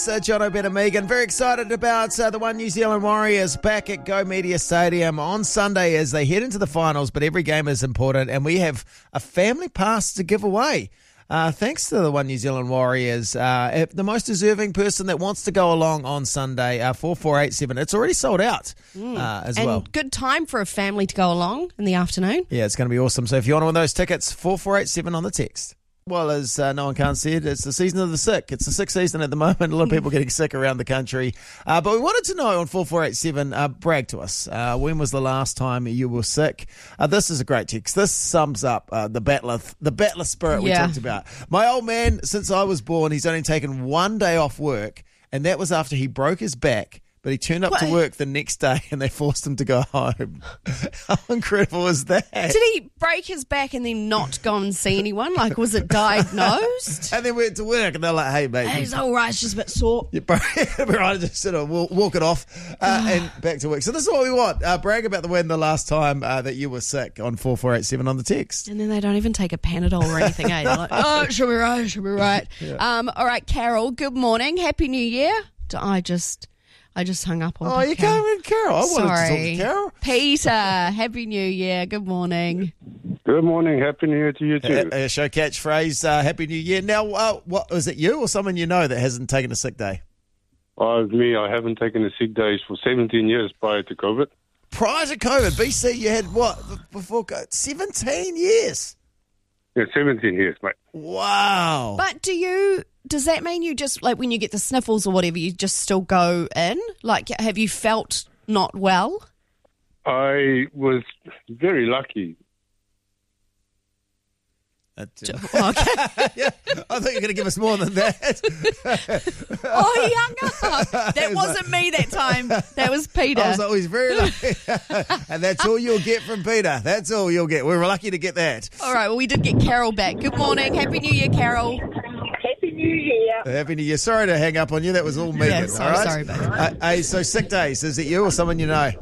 John O'Brien and Megan, very excited about the One New Zealand Warriors back at Go Media Stadium on Sunday as they head into the finals, but every game is important and we have a family pass to give away. Thanks to the One New Zealand Warriors. The most deserving person that wants to go along on Sunday, 4487. It's already sold out as well. And good time for a family to go along in the afternoon. Yeah, it's going to be awesome. So if you want one of those tickets, 4487 on the text. Well, as no one can see it, it's the season of the sick. It's the sick season at the moment. A lot of people getting sick around the country. But we wanted to know on 4487, brag to us. When was the last time you were sick? This is a great text. This sums up the battler spirit we talked about. My old man, since I was born, he's only taken one day off work, and that was after he broke his back. But he turned up to work the next day and they forced him to go home. How incredible is that? Did he break his back and then not go and see anyone? Like, was it diagnosed? And then went to work and they're like, hey, mate. He's all right, it's just a bit sore. Right, just sort of walk it off and back to work. So this is what we want. Brag about the win the last time that you were sick on 4487 on the text. And then they don't even take a Panadol or anything, eh? They're like, oh, it should be right, it should be right. Yeah. All right, Carol, good morning. Happy New Year. I just hung up on Oh, you Carol. came in, Carol. I wanted to talk to Carol. Peter, Happy New Year. Good morning. Good morning. Happy New Year to you too. Show catchphrase, Happy New Year. Now, what was it you or someone you know that hasn't taken a sick day? Me. I haven't taken a sick day for 17 years prior to COVID. Prior to COVID, BC, you had what before COVID? 17 years. Yeah, 17 years, mate. Wow. But does that mean you just, like, when you get the sniffles or whatever, you just still go in? Like, have you felt not well? I was very lucky. Okay. Yeah, I thought you were going to give us more than that. Oh, he hung up. That wasn't me that time. That was Peter. I was like, oh, he's very lucky. And that's all you'll get from Peter. That's all you'll get. We're lucky to get that. All right, well, we did get Carol back. Good morning. Happy New Year, Carol. Happy New Year. Happy New Year. Sorry to hang up on you. That was all Megan. Yeah, all right? sorry, babe. Hey, so sick days, is it you or someone you know?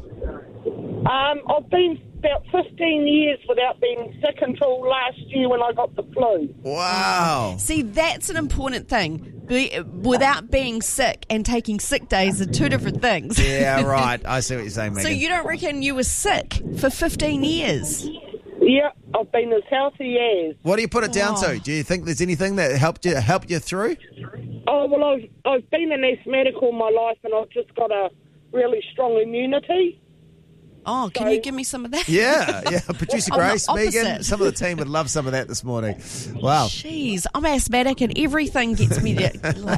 I've been about 15 years without being sick until last year when I got the flu. Wow. See, that's an important thing. Without being sick and taking sick days are two different things. Yeah, right. I see what you're saying, Megan. So you don't reckon you were sick for 15 years? Yeah, I've been as healthy as. What do you put it down to? Do you think there's anything that helped you through? Oh, well, I've been an asthmatic all my life and I've just got a really strong immunity. Oh, can you give me some of that? Yeah. Producer Grace, I'm the Megan, opposite. some of the team would love some of that this morning. Wow. Jeez, I'm asthmatic and everything gets me like, Well,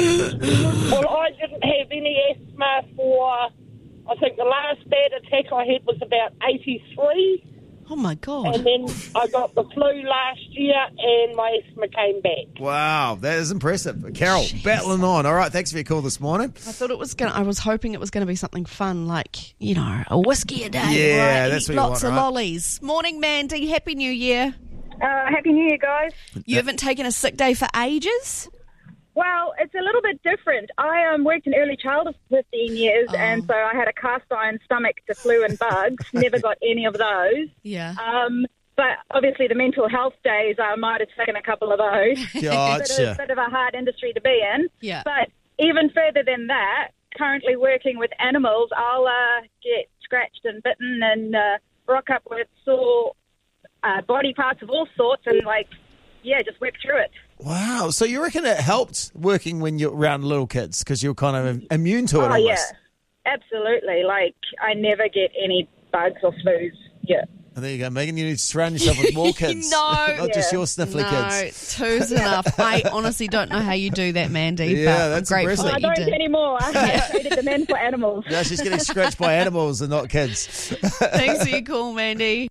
I didn't have any asthma for, I think the last bad attack I had was about 83. oh my God. And then I got the flu last year and my asthma came back. Wow, that is impressive. Carol, battling on. All right, thanks for your call this morning. I was hoping it was going to be something fun, like, a whiskey a day. Yeah, right? that's Eat what you lots want, of right? lollies. Morning, Mandy. Happy New Year. Happy New Year, guys. You haven't taken a sick day for ages? Well, it's a little bit different. I worked in early childhood for 15 years, and so I had a cast iron stomach to flu and bugs. Never got any of those. Yeah. But obviously the mental health days, I might have taken a couple of those. Gotcha. Bit of a hard industry to be in. Yeah. But even further than that, currently working with animals, I'll get scratched and bitten and rock up with sore body parts of all sorts and, just work through it. Wow. So you reckon it helped working when you're around little kids because you're kind of immune to it almost? Yeah, absolutely. I never get any bugs or flus. Yeah. And there you go, Megan. You need to surround yourself with more kids. No. Just your sniffly kids. No, two's enough. I honestly don't know how you do that, Mandy. Yeah, but that's I'm grateful impressive. that I you don't did. anymore. I traded them in for animals. No, she's getting scratched by animals and not kids. Thanks for your call, Mandy.